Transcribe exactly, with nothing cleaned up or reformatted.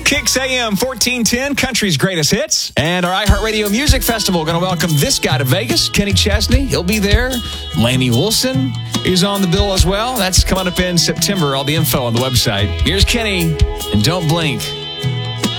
Kicks A M fourteen ten, country's greatest hits. And our iHeartRadio Music Festival going to welcome this guy to Vegas, Kenny Chesney. He'll be there. Lainey Wilson is on the bill as well. That's coming up in September. All the info on the website. Here's Kenny, and don't blink.